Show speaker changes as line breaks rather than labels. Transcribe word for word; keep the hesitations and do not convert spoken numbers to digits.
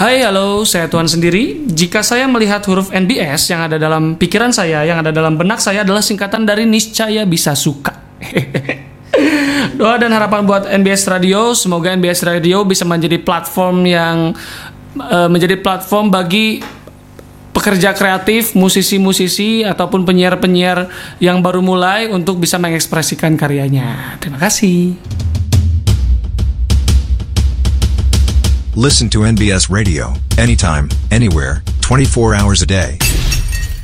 Hai, halo, saya Tuan sendiri. Jika saya melihat huruf N B S yang ada dalam pikiran saya, yang ada dalam benak saya adalah singkatan dari niscaya bisa suka. Doa dan harapan buat N B S Radio, semoga N B S Radio bisa menjadi platform yang uh, menjadi platform bagi pekerja kreatif, musisi-musisi ataupun penyiar-penyiar yang baru mulai untuk bisa mengekspresikan karyanya. Terima kasih.
Listen to N B S Radio, anytime, anywhere, twenty-four hours a day.